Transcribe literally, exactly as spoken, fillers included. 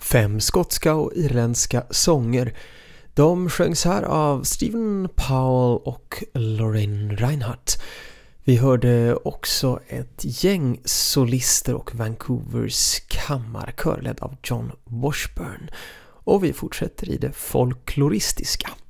Fem skotska och irländska sånger. De sjöngs här av Stephen Powell och Lorraine Reinhardt. Vi hörde också ett gäng solister och Vancouvers kammarkör ledd av John Washburn. Och vi fortsätter i det folkloristiska.